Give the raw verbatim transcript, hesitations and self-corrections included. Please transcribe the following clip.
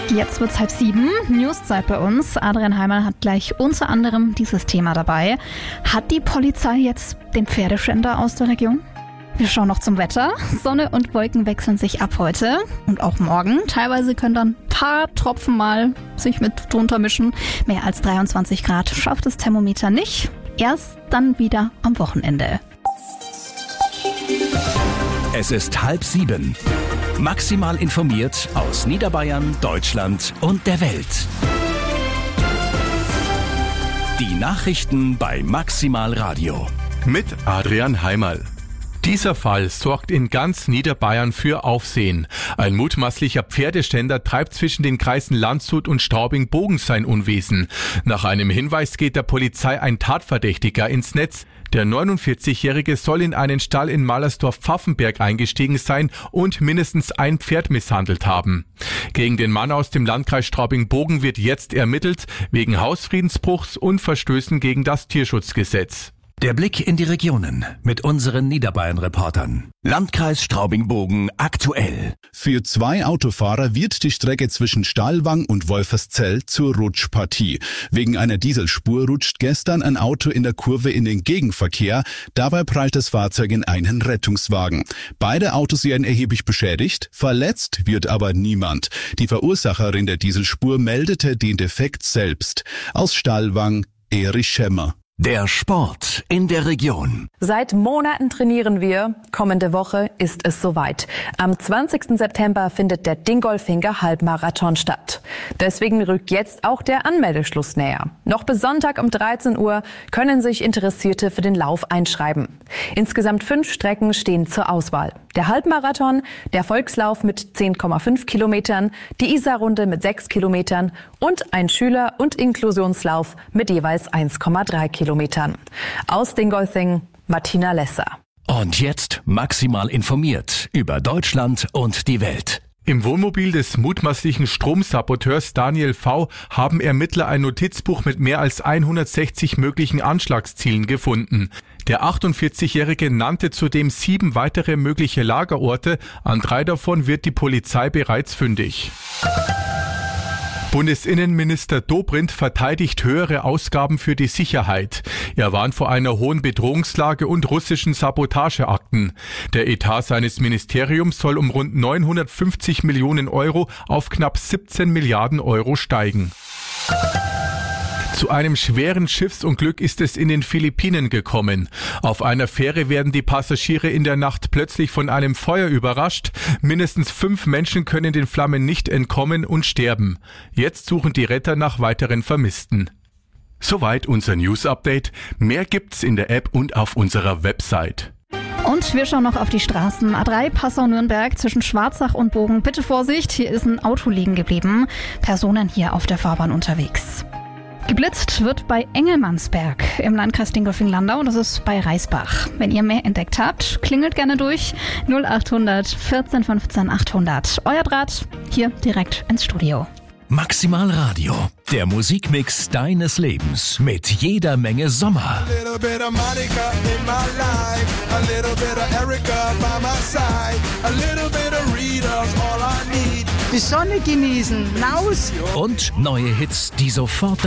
Jetzt wird's halb sieben, Newszeit bei uns. Adrian Heimann hat gleich unter anderem dieses Thema dabei. Hat die Polizei jetzt den Pferdeschänder aus der Region? Wir schauen noch zum Wetter. Sonne und Wolken wechseln sich ab heute und auch morgen. Teilweise können dann ein paar Tropfen mal sich mit drunter mischen. Mehr als dreiundzwanzig Grad schafft das Thermometer nicht. Erst dann wieder am Wochenende. Es ist halb sieben. Maximal informiert aus Niederbayern, Deutschland und der Welt. Die Nachrichten bei Maximal Radio. Mit Adrian Heimann. Dieser Fall sorgt in ganz Niederbayern für Aufsehen. Ein mutmaßlicher Pferdeständer treibt zwischen den Kreisen Landshut und Straubing-Bogen sein Unwesen. Nach einem Hinweis geht der Polizei ein Tatverdächtiger ins Netz. Der neunundvierzigjährige soll in einen Stall in Mallersdorf-Pfaffenberg eingestiegen sein und mindestens ein Pferd misshandelt haben. Gegen den Mann aus dem Landkreis Straubing-Bogen wird jetzt ermittelt, wegen Hausfriedensbruchs und Verstößen gegen das Tierschutzgesetz. Der Blick in die Regionen mit unseren Niederbayern-Reportern. Landkreis Straubing-Bogen aktuell. Für zwei Autofahrer wird die Strecke zwischen Stahlwang und Wolferszell zur Rutschpartie. Wegen einer Dieselspur rutscht gestern ein Auto in der Kurve in den Gegenverkehr. Dabei prallt das Fahrzeug in einen Rettungswagen. Beide Autos werden erheblich beschädigt. Verletzt wird aber niemand. Die Verursacherin der Dieselspur meldete den Defekt selbst. Aus Stahlwang, Erich Schemmer. Der Sport in der Region. Seit Monaten trainieren wir. Kommende Woche ist es soweit. Am zwanzigsten September findet der Dingolfinger Halbmarathon statt. Deswegen rückt jetzt auch der Anmeldeschluss näher. Noch bis Sonntag um dreizehn Uhr können sich Interessierte für den Lauf einschreiben. Insgesamt fünf Strecken stehen zur Auswahl. Der Halbmarathon, der Volkslauf mit zehn Komma fünf Kilometern, die Isarrunde mit sechs Kilometern und ein Schüler- und Inklusionslauf mit jeweils eins Komma drei Kilometern. Aus Dingolfing, Martina Lesser. Und jetzt maximal informiert über Deutschland und die Welt. Im Wohnmobil des mutmaßlichen Stromsaboteurs Daniel V. haben Ermittler ein Notizbuch mit mehr als hundertsechzig möglichen Anschlagszielen gefunden. Der achtundvierzigjährige nannte zudem sieben weitere mögliche Lagerorte. An drei davon wird die Polizei bereits fündig. Bundesinnenminister Dobrindt verteidigt höhere Ausgaben für die Sicherheit. Er warnt vor einer hohen Bedrohungslage und russischen Sabotageakten. Der Etat seines Ministeriums soll um rund neunhundertfünfzig Millionen Euro auf knapp siebzehn Milliarden Euro steigen. Zu einem schweren Schiffsunglück ist es in den Philippinen gekommen. Auf einer Fähre werden die Passagiere in der Nacht plötzlich von einem Feuer überrascht. Mindestens fünf Menschen können den Flammen nicht entkommen und sterben. Jetzt suchen die Retter nach weiteren Vermissten. Soweit unser News-Update. Mehr gibt's in der App und auf unserer Website. Und wir schauen noch auf die Straßen. A drei Passau-Nürnberg zwischen Schwarzach und Bogen. Bitte Vorsicht, hier ist ein Auto liegen geblieben. Personen hier auf der Fahrbahn unterwegs. Geblitzt wird bei Engelmannsberg im Landkreis Dingolfing-Landau, das ist bei Reisbach. Wenn ihr mehr entdeckt habt, klingelt gerne durch null achthundert vierzehn fünfzehn achthundert. Euer Draht hier direkt ins Studio. Maximal Radio, der Musikmix deines Lebens mit jeder Menge Sommer. Die Sonne genießen, raus! Und neue Hits, die sofort